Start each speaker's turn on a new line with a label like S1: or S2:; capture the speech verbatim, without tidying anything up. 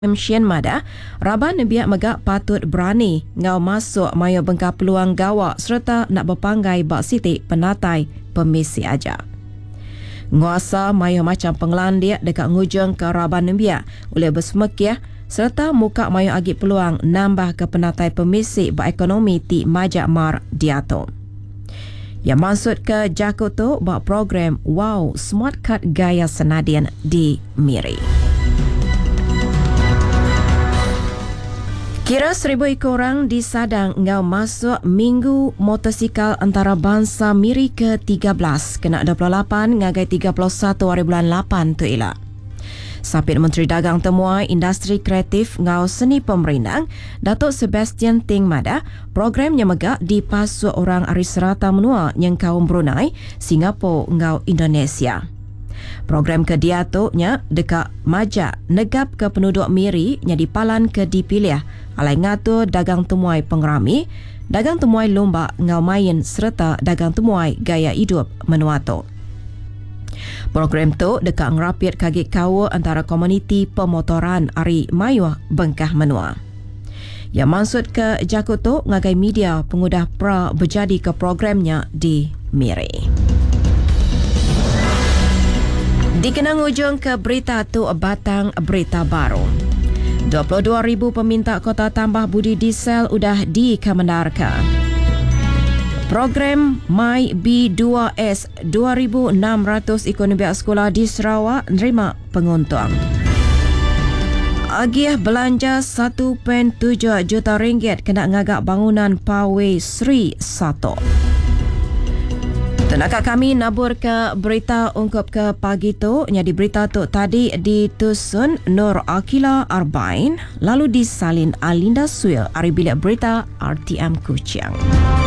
S1: Msian Mada, Raban biak megak patut berani ngau masuk mayo bengkar peluang gawak serta nak berpanggai bak sitik penatai pemisi aja. Nguasa mayo macam penglandia dekat ngujung ke Raban biak oleh bersemekiah serta muka mayo agi peluang nambah ke penatai pemisi bak ekonomi ti Majak Mar diato. Yang maksud ke Jakarta bak program Wow Smart Card Gaya Senadian di Miri. Kira seribu ekor orang di Sadang ngau masuk minggu motosikal antarabangsa Miri ke tiga belas kena dua puluh lapan ngagai tiga puluh satu hari bulan lapan tu ialah. Sapit Menteri Dagang Temuai Industri Kreatif ngau seni pemerintah Datuk Sebastian Ting Mada, program yang megak di pasuk orang aris serata menua yang kaum Brunei, Singapura ngau Indonesia. Program ke diatuknya dekat Majak negap ke penduduk Miri yang dipalan ke dipilih alai ngatur dagang temuai pengerami, dagang temuai lomba ngau main serta dagang temuai gaya hidup menuato. Program tu dekat ngerapit kagik kawa antara komuniti pemotoran Ari Mayuh Bengkah Menua. Yang maksud ke Jakarta ngagai media pengudah pra berjadi ke programnya di Miri. Dikenang ujung ke berita tu batang berita baru. dua puluh dua ribu peminta kota tambah budi diesel udah dikemendarkan. Program My B dua S dua ribu enam ratus ekonomi sekolah di Sarawak nerima penguntung. Agih belanja satu perpuluhan tujuh juta ringgit kena ngagak bangunan Pawai Sri satu. Tenaga kami nabur ke berita ungkup ke pagi tu. Jadi berita tu tadi ditusun Nur Akila Arbain lalu disalin Alinda Suil dari bilik berita R T M Kuching.